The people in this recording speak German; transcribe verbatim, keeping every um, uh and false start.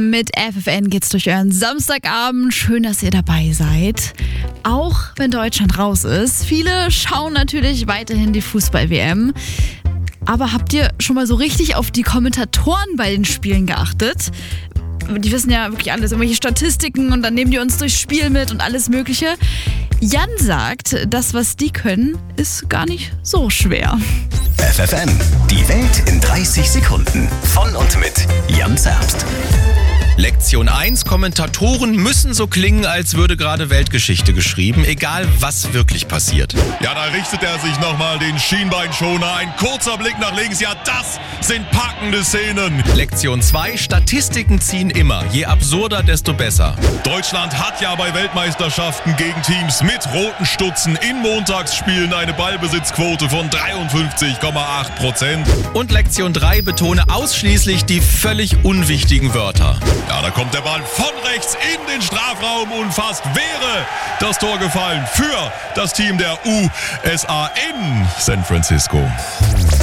Mit F F N geht's durch euren Samstagabend. Schön, dass ihr dabei seid. Auch wenn Deutschland raus ist. Viele schauen natürlich weiterhin die Fußball-W M. Aber habt ihr schon mal so richtig auf die Kommentatoren bei den Spielen geachtet? Die wissen ja wirklich alles, irgendwelche Statistiken und dann nehmen die uns durchs Spiel mit und alles Mögliche. Jan sagt, das, was die können, ist gar nicht so schwer. F F N, die Welt in dreißig Sekunden. Von und mit Jan Zerbst. Lektion eins. Kommentatoren müssen so klingen, als würde gerade Weltgeschichte geschrieben, egal was wirklich passiert. Ja, da richtet er sich nochmal den Schienbeinschoner. Ein kurzer Blick nach links. Ja, das sind packende Szenen. Lektion zwei. Statistiken ziehen immer. Je absurder, desto besser. Deutschland hat ja bei Weltmeisterschaften gegen Teams mit roten Stutzen in Montagsspielen eine Ballbesitzquote von dreiundfünfzig Komma acht Prozent. Und Lektion drei. Betone ausschließlich die völlig unwichtigen Wörter. Ja, da kommt der Ball von rechts in den Strafraum und fast wäre das Tor gefallen für das Team der U S A in San Francisco.